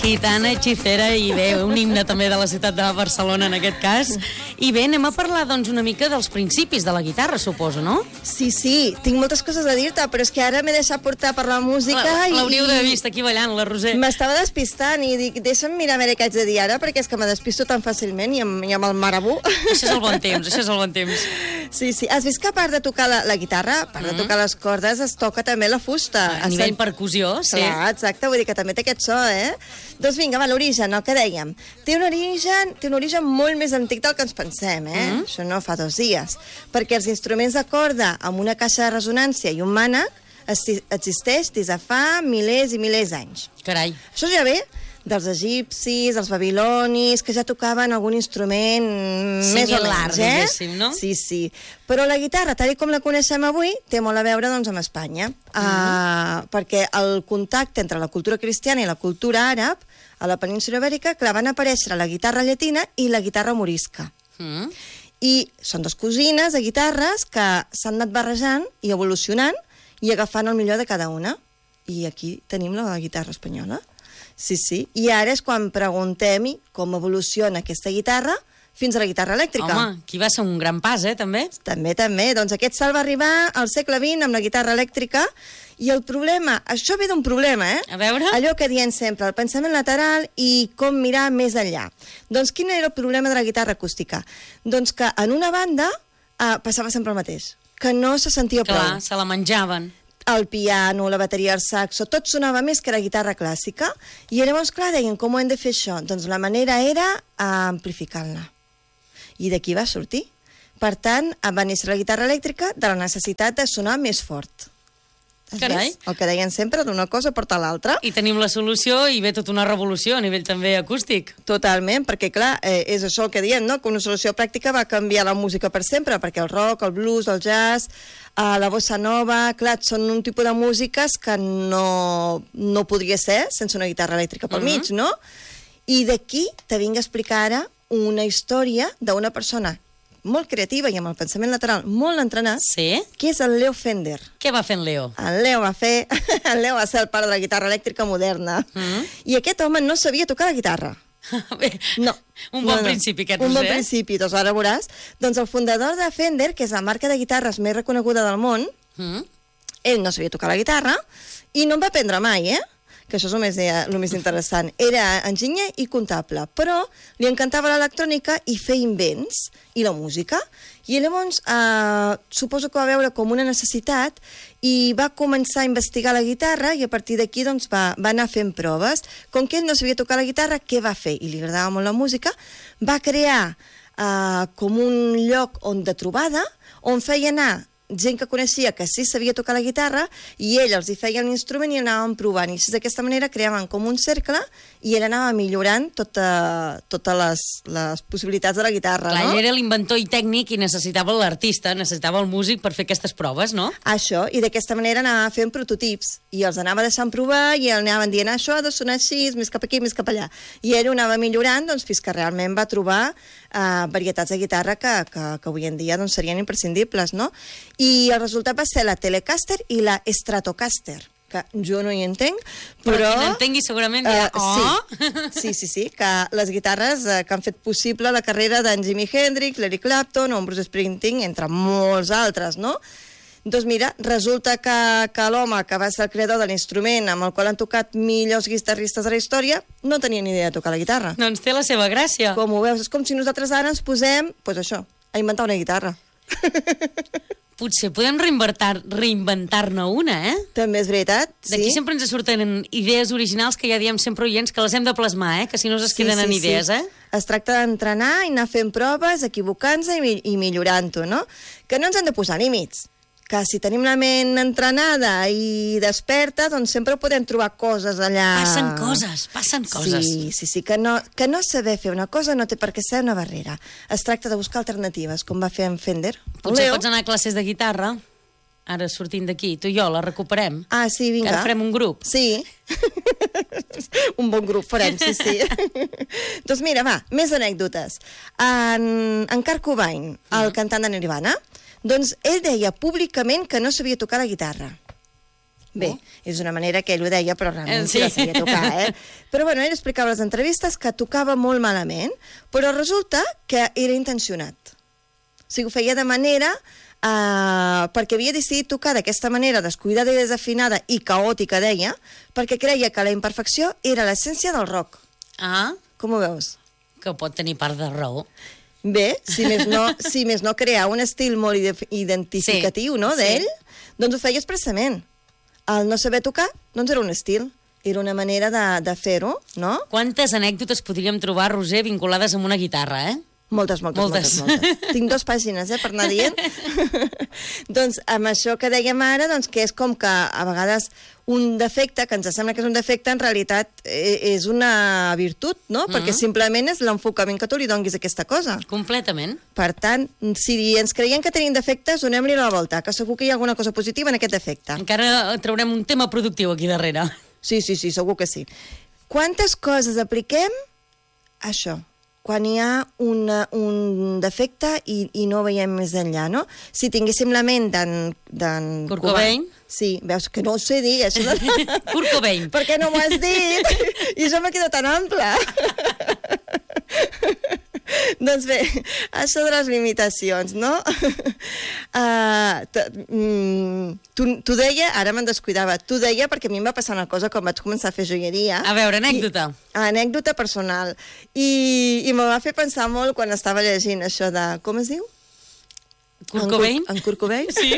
Gitana, hechicera i bé, un himne també de la ciutat de Barcelona en aquest cas. I bé, anem a parlar doncs una mica dels principis de la guitarra, suposo, no? Sí, tinc moltes coses a dir-te, però és que ara m'he deixat portar per la música L'hauríeu d'haver vist aquí ballant, la Roser. M'estava despistant i dic, deixa'm mirar a veure què haig de dir ara, perquè és que me despisto tan fàcilment i amb el marabú. Això és el bon temps, això és el bon temps. Sí, has vist que a part de tocar la guitarra, a part de tocar les cordes, es toca també la fusta. A nivell percussió, sí. Clar, exacte, vull dir que també té aquest so, Doncs vinga, va, l'origen, el que dèiem. Té un origen molt més antic del que ens pensem, Això no fa 2 dies. Perquè els instruments de corda amb una caixa de resonància i un mànec existeix des de fa milers i milers d'anys. Carai. Això ja ve dels egipcis, dels babilonis, que ja tocaven algun instrument més o menys, diguéssim, no? Sí. Però la guitarra, tal com la coneixem avui, té molt a veure, doncs, amb Espanya. Perquè el contacte entre la cultura cristiana i la cultura àrab, a la península ibèrica, clar, van aparèixer la guitarra llatina i la guitarra morisca. I són 2 cosines de guitarres que s'han anat barrejant i evolucionant i agafant el millor de cada una. I aquí tenim la guitarra espanyola. Sí. I ara és quan preguntem com evoluciona aquesta guitarra fins a la guitarra elèctrica. Home, aquí va ser un gran pas, també? També. Doncs aquest salt va arribar al segle XX amb la guitarra elèctrica i el problema, això ve d'un problema, A veure? Allò que diem sempre, el pensament lateral i com mirar més enllà. Doncs quin era el problema de la guitarra acústica? Doncs que en una banda passava sempre el mateix, que no se sentia prou. Clar, se la menjaven. El piano, la bateria, el saxo, tot sonava més que la guitarra clàssica. I llavors, clar, deien, com ho hem de fer això? Doncs la manera era amplificant-la. I d'aquí va sortir. Per tant, va néixer la guitarra elèctrica de la necessitat de sonar més fort. Carai. El que deien sempre, d'una cosa porta a l'altra. I tenim la solució i ve tota una revolució a nivell també acústic. Totalment, perquè clar, és això el que diem, no? Que una solució pràctica va canviar la música per sempre, perquè el rock, el blues, el jazz, la bossa nova, clar, són un tipus de músiques que no podria ser sense una guitarra elèctrica pel mig, no? I d'aquí te vinc a explicar ara una història d'una persona molt creativa i amb el pensament lateral molt entrenat, que és el Leo Fender. Què va fer en Leo? El Leo va ser el pare de la guitarra elèctrica moderna. I aquest home no sabia tocar la guitarra. No. Un bon principi, aquest, Roser. Un bon principi, doncs ara veuràs. Doncs el fundador de Fender, que és la marca de guitarres més reconeguda del món, ell no sabia tocar la guitarra i no en va aprendre mai, que això és el més interessant. Era enginyer i comptable, però li encantava l'electrònica i fer invents i la música. I llavors suposo que va veure com una necessitat i va començar a investigar la guitarra i a partir d'aquí doncs, va anar fent proves. Com que ell no sabia tocar la guitarra, què va fer? I li agradava molt la música. Va crear com un lloc de trobada on feia anar gent que coneixia que sí sabia tocar la guitarra i ell els hi feia l'instrument i anàvem provant i d'aquesta manera creaven com un cercle i ell anava millorant totes les possibilitats de la guitarra. Clar, ell era l'inventor i tècnic i necessitava l'artista, necessitava el músic per fer aquestes proves, no? Això, i d'aquesta manera anava fent prototips i els anava deixant provar i anaven dient això ha de sonar així, més cap aquí, més cap allà i ell ho anava millorant fins que realment va trobar varietats de guitarra que avui en dia serien imprescindibles, no? I el resultat va ser la Telecaster i la Stratocaster, que jo no hi entenc, però qui n'entengui segurament dirà, Sí, que les guitarres que han fet possible la carrera d'en Jimi Hendrix, l'Eric Clapton o en Bruce Springsteen, entre molts altres, no? Doncs mira, resulta que l'home que va ser el creador de l'instrument amb el qual han tocat millors guitarristes de la història no tenia ni idea de tocar la guitarra. Doncs té la seva gràcia. Com ho veus, és com si nosaltres ara ens posem, a inventar una guitarra. Potser podem reinventar-ne una, També és veritat, sí. D'aquí sempre ens surten idees originals que ja diem sempre oients que les hem de plasmar, que si no es queden en idees, Es tracta d'entrenar i anar fent proves, equivocant-se i millorant-ho, no? Que no ens hem de posar límits. Que si tenim la ment entrenada i desperta, doncs sempre podem trobar coses allà. Passen coses. Sí, que no saber fer una cosa no té per què ser una barrera. Es tracta de buscar alternatives, com va fer en Fender. Potser pots anar a classes de guitarra, ara sortint d'aquí, tu i jo la recuperem. Sí, vinga. Que ara farem un grup. Sí. Un bon grup farem, sí. Doncs mira, va, més anècdotes. En Kurt Cobain, el cantant de Nirvana, doncs ell deia públicament que no sabia tocar la guitarra. Bé, és una manera que ell ho deia, però realment Sí. sí la sabia tocar, Però bueno, ell explicava a les entrevistes que tocava molt malament, però resulta que era intencionat. O sigui, ho feia de manera... perquè havia decidit tocar d'aquesta manera descuidada i desafinada i caòtica, deia, perquè creia que la imperfecció era l'essència del rock. Ah, Com ho veus? que pot tenir part de raó. Bé, si més no crear un estil molt identificatiu, Sí, no, sí. d'ell, doncs ho feia expressament. El no saber tocar, doncs era un estil, era una manera de fer-ho, no? Quantes anècdotes podríem trobar, Roser, vinculades amb una guitarra, Moltes. Tinc 2 pàgines, per anar dient. Doncs amb això que dèiem ara, doncs que és com que a vegades un defecte, que ens sembla que és un defecte, en realitat és una virtut, no? Perquè simplement és l'enfocament que tu li donguis a aquesta cosa. Completament. Per tant, si ens creiem que tenim defectes, donem-li la volta, que segur que hi ha alguna cosa positiva en aquest defecte. Encara traurem un tema productiu aquí darrere. Sí, segur que sí. Quantes coses apliquem? Això, quan hi ha un defecte i no veiem més enllà, no? Si tinguéssim la ment d'en Kurt Cobain. Sí, veus que no ho sé dir, això de... Kurt Cobain. Per què no m'ho has dit? I això m'ha quedat tan ample. Doncs bé, això de les limitacions, no? Tu deia, ara me'n descuidava, tu deia perquè a mi em va passar una cosa quan vaig començar a fer joieria. A veure, anècdota. Anècdota personal. I me va fer pensar molt quan estava llegint això de... Com es diu? Kurt Cobain? En Kurt Cobain? Sí.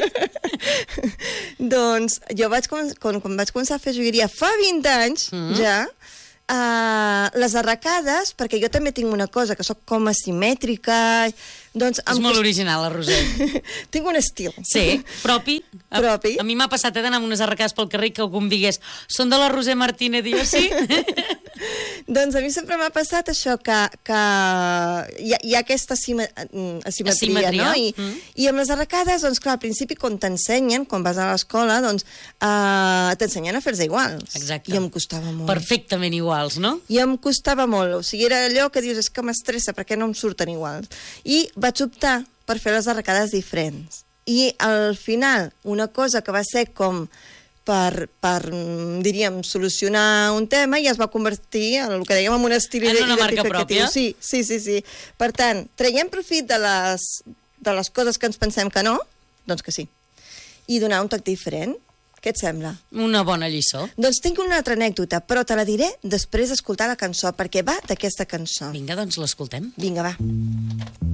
Doncs jo quan vaig començar a fer joieria fa 20 anys, ja, les arracades, perquè jo també tinc una cosa, que sóc com asimètrica, doncs... És molt original, la Roser. Tinc un estil. Sí, propi. Propi. A mi m'ha passat d'anar amb unes arracades pel carrer que algú em digués són de la Roser Martínez, i jo sí. Doncs a mi sempre m'ha passat això, que hi ha aquesta asimetria, no? I amb les arracades, doncs clar, al principi quan t'ensenyen, quan vas a l'escola, doncs t'ensenyen a fer-se iguals. Exacte. I em costava molt. Perfectament iguals, no? I em costava molt, o sigui, era allò que dius, és que m'estressa, perquè no em surten iguals. I vaig optar per fer les arracades diferents. I al final, una cosa que va ser com diríem, solucionar un tema, i es va convertir en el que dèiem en un estil en una marca pròpia. Sí. Per tant, traiem profit de les coses que ens pensem que no, doncs que sí. I donar un toc diferent. Què et sembla? Una bona lliçó. Doncs tinc una altra anècdota, però te la diré després d'escoltar la cançó, perquè va d'aquesta cançó. Vinga, doncs l'escoltem. Vinga, va.